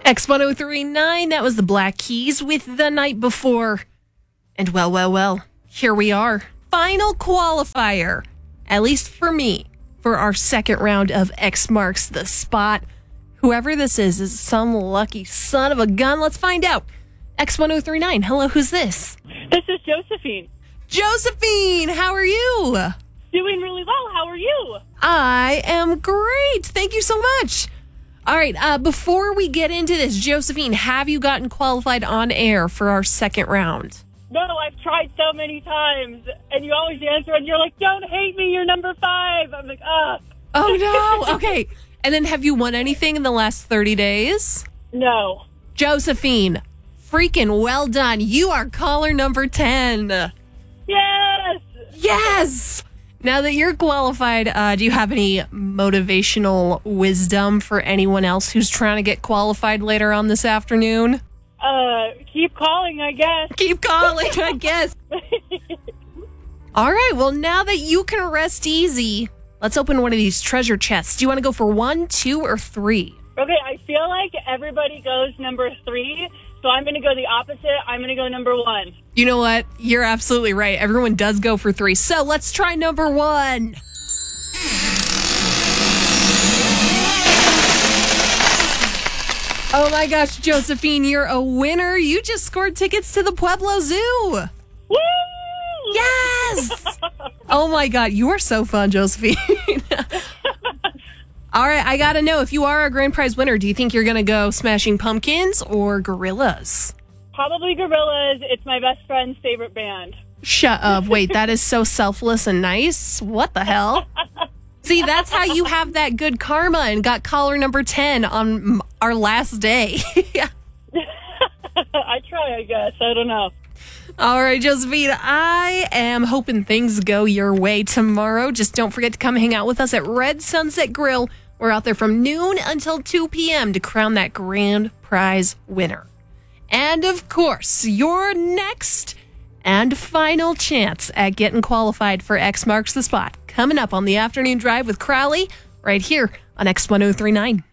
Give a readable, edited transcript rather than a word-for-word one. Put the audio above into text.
X1039, that was the Black Keys with The Night Before. And well, here we are. Final qualifier, at least for me, for our second round of X Marks the Spot. Whoever this is some lucky son of a gun. Let's find out. X1039, hello, who's this? This is Josephine. Josephine, how are you? Doing really well. How are you? I am great. Thank you so much. All right, before we get into this, Josephine, have you gotten qualified on air for our second round? No, I've tried so many times, and you always answer, and you're like, don't hate me, you're number 5. I'm like, ugh. Oh, no. Okay. And then have you won anything in the last 30 days? No. Josephine, freaking well done. You are caller number 10. Yes! Yes! Now that you're qualified, do you have any motivational wisdom for anyone else who's trying to get qualified later on this afternoon? Keep calling, I guess. Keep calling, I guess. All right, well, now that you can rest easy, let's open one of these treasure chests. Do you want to go for 1, 2, or 3? Okay, I feel like everybody goes number 3, so I'm going to go the opposite. I'm going to go number 1. You know what? You're absolutely right. Everyone does go for 3. So let's try number 1. Oh my gosh, Josephine, you're a winner. You just scored tickets to the Pueblo Zoo. Woo! Yes! Oh my God, you are so fun, Josephine. All right, I got to know, if you are a grand prize winner, do you think you're going to go Smashing Pumpkins or Gorillaz? Probably Gorillaz. It's my best friend's favorite band. Shut up. Wait, that is so selfless and nice. What the hell? See, that's how you have that good karma and got caller number 10 on our last day. I try, I guess. I don't know. All right, Josephine, I am hoping things go your way tomorrow. Just don't forget to come hang out with us at Red Sunset Grill. We're out there from noon until 2 p.m. to crown that grand prize winner. And of course, your next and final chance at getting qualified for X Marks the Spot coming up on the afternoon drive with Crowley right here on X1039.